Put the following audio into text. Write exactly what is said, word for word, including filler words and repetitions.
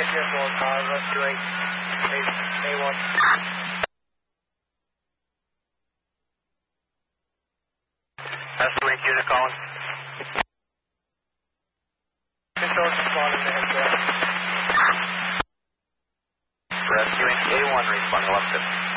Just one car, rescue eight, A one. Rescue eight unit calling. Control responding to head. Rescue eight A one responding, eleven fifty.